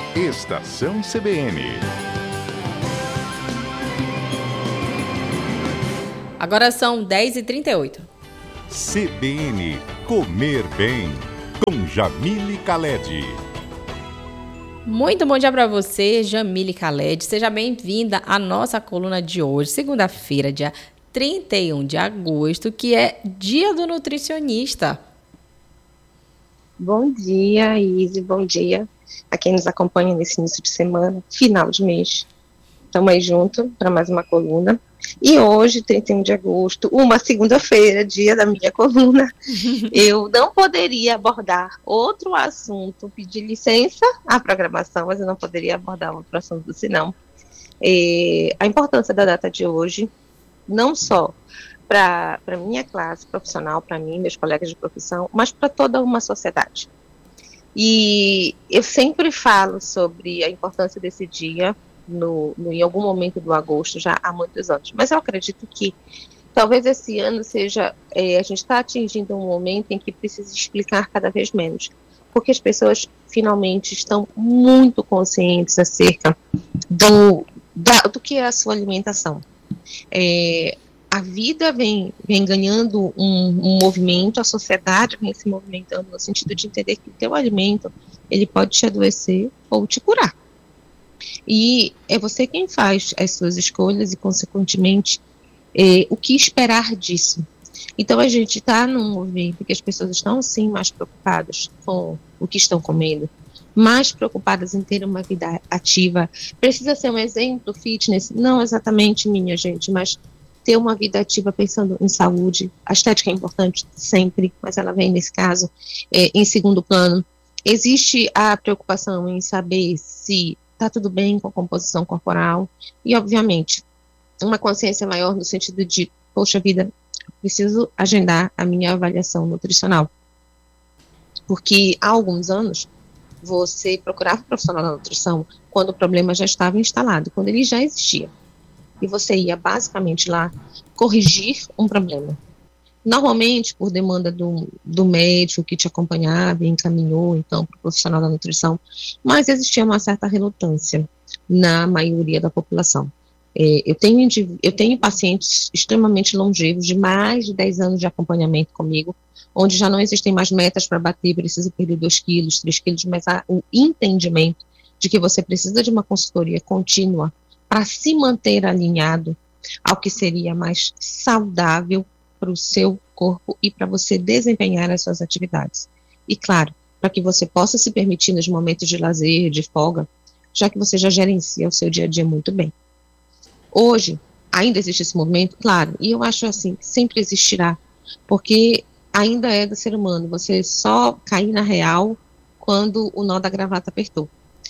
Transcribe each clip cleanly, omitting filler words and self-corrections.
Estação CBN. Agora são 10h38. CBN Comer Bem, com Jamile Khaled. Muito bom dia para você, Jamile Khaled. Seja bem-vinda à nossa coluna de hoje, segunda-feira, dia 31 de agosto, que é Dia do Nutricionista. Bom dia, Izzy, bom dia a quem nos acompanha nesse início de semana, final de mês. Estamos aí junto para mais uma coluna. E hoje, 31 de agosto, uma segunda-feira, dia da minha coluna, eu não poderia abordar outro assunto, pedir licença à programação, mas eu não poderia abordar outro assunto, senão a importância da data de hoje, não só para minha classe profissional, para mim, meus colegas de profissão, mas para toda uma sociedade. E eu sempre falo sobre a importância desse dia, em algum momento do agosto, já há muitos anos. Mas eu acredito que talvez esse ano seja, a gente está atingindo um momento em que precisa explicar cada vez menos, porque as pessoas finalmente estão muito conscientes acerca do que é a sua alimentação. A vida vem ganhando um movimento, a sociedade vem se movimentando no sentido de entender que o teu alimento, ele pode te adoecer ou te curar. E é você quem faz as suas escolhas e, consequentemente, o que esperar disso. Então, a gente está num movimento que as pessoas estão, sim, mais preocupadas com o que estão comendo, mais preocupadas em ter uma vida ativa. Precisa ser um exemplo fitness? Não exatamente, minha gente, mas ter uma vida ativa pensando em saúde. A estética é importante sempre, mas ela vem, nesse caso, em segundo plano. Existe a preocupação em saber se está tudo bem com a composição corporal e, obviamente, uma consciência maior no sentido de, poxa vida, preciso agendar a minha avaliação nutricional. Porque há alguns anos, você procurava um profissional da nutrição quando o problema já estava instalado, quando ele já existia. E você ia basicamente lá corrigir um problema. Normalmente, por demanda do médico que te acompanhava e encaminhou, então, para o profissional da nutrição, mas existia uma certa relutância na maioria da população. Eu tenho pacientes extremamente longevos, de mais de 10 anos de acompanhamento comigo, onde já não existem mais metas para bater, precisa perder 2 quilos, 3 quilos, mas há o entendimento de que você precisa de uma consultoria contínua para se manter alinhado ao que seria mais saudável para o seu corpo e para você desempenhar as suas atividades. E claro, para que você possa se permitir nos momentos de lazer, de folga, já que você já gerencia o seu dia a dia muito bem. Hoje, ainda existe esse movimento? Claro, e eu acho assim, sempre existirá, porque ainda é do ser humano, você só cair na real quando o nó da gravata apertou.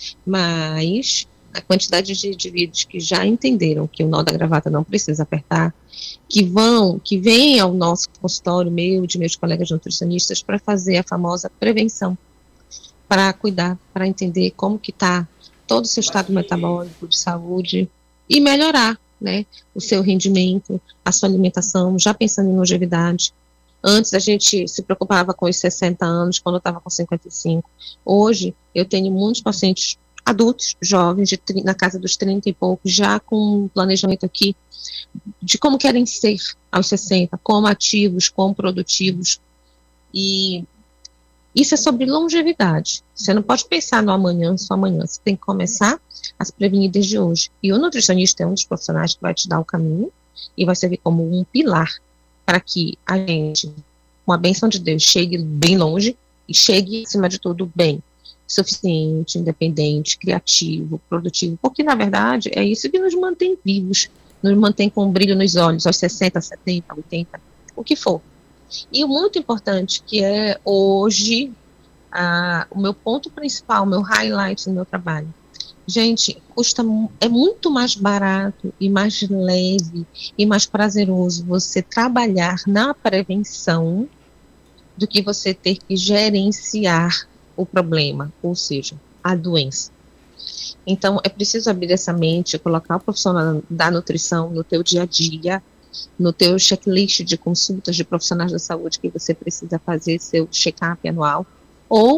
Mas a quantidade de indivíduos que já entenderam que o nó da gravata não precisa apertar, que vêm ao nosso consultório, meu, de meus colegas nutricionistas, para fazer a famosa prevenção, para cuidar, para entender como que está todo o seu estado metabólico, de saúde, e melhorar, né, o seu rendimento, a sua alimentação, já pensando em longevidade. Antes a gente se preocupava com os 60 anos, quando eu estava com 55. Hoje eu tenho muitos pacientes adultos, jovens, na casa dos 30 e poucos, já com um planejamento aqui de como querem ser aos 60, como ativos, como produtivos. E isso é sobre longevidade. Você não pode pensar no amanhã, só amanhã. Você tem que começar a se prevenir desde hoje. E o nutricionista é um dos profissionais que vai te dar o caminho e vai servir como um pilar para que a gente, com a bênção de Deus, chegue bem longe e chegue, acima de tudo, bem, suficiente, independente, criativo, produtivo, porque na verdade é isso que nos mantém vivos, nos mantém com um brilho nos olhos aos 60, 70, 80, o que for. E o muito importante que é hoje o meu ponto principal, o meu highlight no meu trabalho. Gente, é muito mais barato e mais leve e mais prazeroso você trabalhar na prevenção do que você ter que gerenciar o problema, ou seja, a doença. Então, é preciso abrir essa mente, colocar o profissional da nutrição no teu dia a dia, no teu checklist de consultas de profissionais da saúde que você precisa fazer seu check-up anual, ou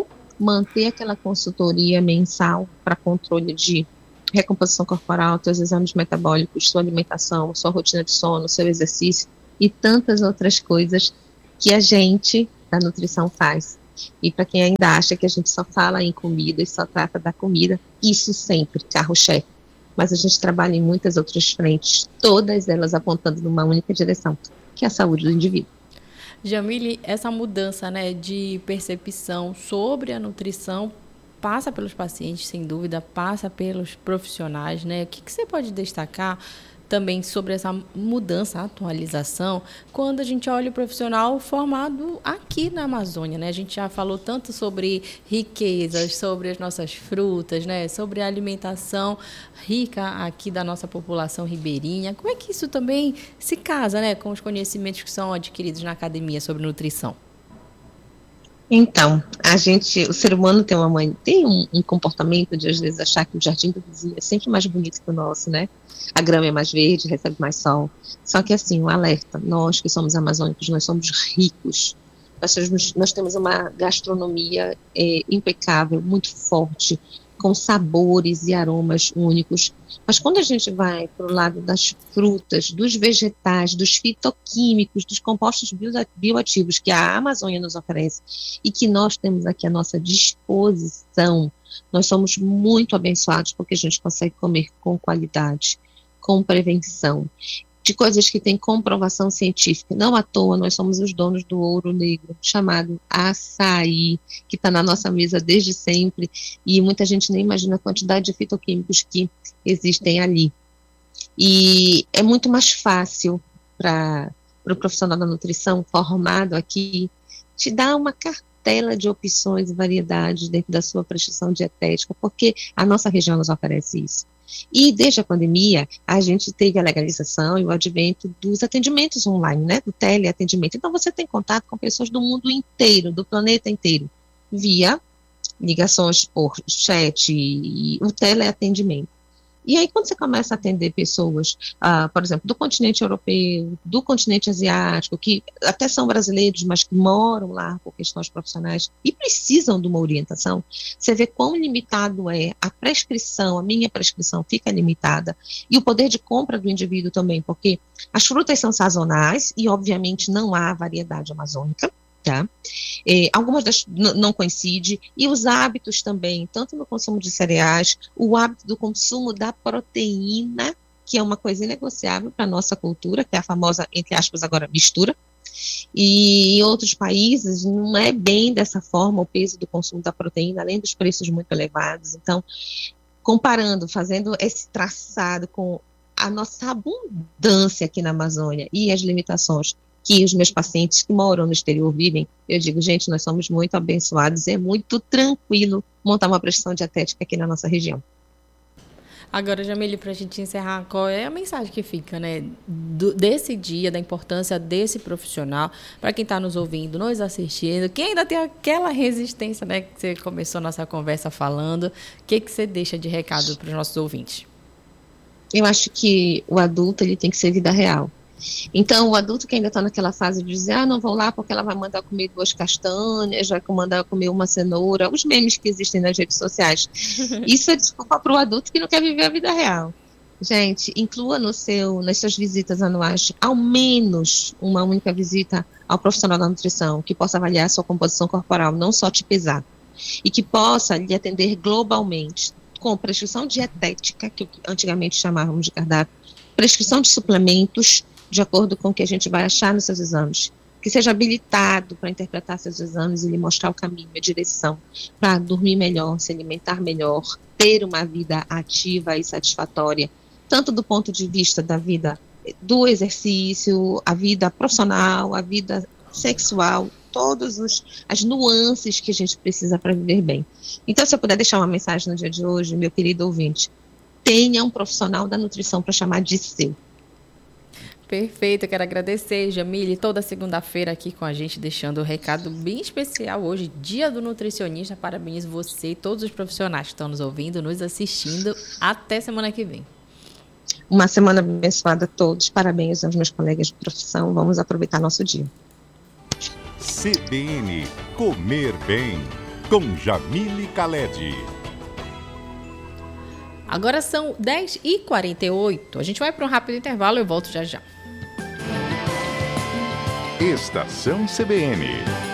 manter aquela consultoria mensal para controle de recomposição corporal, seus exames metabólicos, sua alimentação, sua rotina de sono, seu exercício e tantas outras coisas que a gente da nutrição faz. E para quem ainda acha que a gente só fala em comida e só trata da comida, isso sempre, carro-chefe. Mas a gente trabalha em muitas outras frentes, todas elas apontando numa única direção, que é a saúde do indivíduo. Jamile, essa mudança, né, de percepção sobre a nutrição passa pelos pacientes, sem dúvida, passa pelos profissionais, né? O que você pode destacar também sobre essa mudança, atualização, quando a gente olha o profissional formado aqui na Amazônia, né? A gente já falou tanto sobre riquezas, sobre as nossas frutas, né? Sobre a alimentação rica aqui da nossa população ribeirinha. Como é que isso também se casa, né, com os conhecimentos que são adquiridos na academia sobre nutrição? Então, o ser humano tem um comportamento de às vezes achar que o jardim do vizinho é sempre mais bonito que o nosso, né? A grama é mais verde, recebe mais sol. Só que assim, um alerta, nós que somos amazônicos, nós somos ricos. Nós temos uma gastronomia impecável, muito forte, com sabores e aromas únicos. Mas quando a gente vai para o lado das frutas, dos vegetais, dos fitoquímicos, dos compostos bioativos que a Amazônia nos oferece e que nós temos aqui à nossa disposição, nós somos muito abençoados porque a gente consegue comer com qualidade, com prevenção, de coisas que têm comprovação científica. Não à toa, nós somos os donos do ouro negro, chamado açaí, que está na nossa mesa desde sempre, e muita gente nem imagina a quantidade de fitoquímicos que existem ali. E é muito mais fácil para o profissional da nutrição formado aqui te dar uma cartela de opções e variedades dentro da sua prescrição dietética, porque a nossa região nos oferece isso. E desde a pandemia, a gente teve a legalização e o advento dos atendimentos online, né, do teleatendimento. Então, você tem contato com pessoas do mundo inteiro, do planeta inteiro, via ligações por chat e o teleatendimento. E aí, quando você começa a atender pessoas, por exemplo, do continente europeu, do continente asiático, que até são brasileiros, mas que moram lá por questões profissionais e precisam de uma orientação, você vê quão limitado é a prescrição, a minha prescrição fica limitada, e o poder de compra do indivíduo também, porque as frutas são sazonais e, obviamente, não há variedade amazônica. Tá? Algumas não coincidem, e os hábitos também, tanto no consumo de cereais, o hábito do consumo da proteína, que é uma coisa inegociável para a nossa cultura, que é a famosa, entre aspas, agora, mistura, e em outros países não é bem dessa forma o peso do consumo da proteína, além dos preços muito elevados. Então, comparando, fazendo esse traçado com a nossa abundância aqui na Amazônia e as limitações que os meus pacientes que moram no exterior vivem, eu digo, gente, nós somos muito abençoados, é muito tranquilo montar uma prescrição dietética aqui na nossa região. Agora, Jamile, para a gente encerrar, qual é a mensagem que fica, né, desse dia, da importância desse profissional, para quem está nos ouvindo, nos assistindo, quem ainda tem aquela resistência, né, que você começou a nossa conversa falando, o que você deixa de recado para os nossos ouvintes? Eu acho que o adulto ele tem que ser vida real. Então, o adulto que ainda está naquela fase de dizer, não vou lá porque ela vai mandar comer 2 castanhas, vai mandar comer uma cenoura, os memes que existem nas redes sociais. Isso é desculpa para o adulto que não quer viver a vida real. Gente, inclua nas suas visitas anuais, ao menos uma única visita ao profissional da nutrição, que possa avaliar a sua composição corporal, não só te pesar, e que possa lhe atender globalmente, com prescrição dietética, que antigamente chamávamos de cardápio, prescrição de suplementos, de acordo com o que a gente vai achar nos seus exames, que seja habilitado para interpretar seus exames e lhe mostrar o caminho, a direção, para dormir melhor, se alimentar melhor, ter uma vida ativa e satisfatória, tanto do ponto de vista da vida do exercício, a vida profissional, a vida sexual, todas as nuances que a gente precisa para viver bem. Então, se eu puder deixar uma mensagem no dia de hoje, meu querido ouvinte, tenha um profissional da nutrição para chamar de seu. Perfeito, eu quero agradecer, Jamile, toda segunda-feira aqui com a gente, deixando um recado bem especial hoje, Dia do Nutricionista. Parabéns você e todos os profissionais que estão nos ouvindo, nos assistindo. Até semana que vem. Uma semana abençoada a todos. Parabéns aos meus colegas de profissão. Vamos aproveitar nosso dia. CBN Comer Bem, com Jamile Khaled. Agora são 10h48. A gente vai para um rápido intervalo e eu volto já já. Estação CBN.